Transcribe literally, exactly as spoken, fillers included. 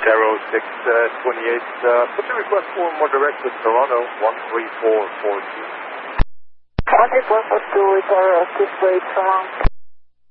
Zero six twenty-eight. Uh, put your request for more direct to Toronto one three four four two. one three four four two, Zero six twenty-eight, Toronto.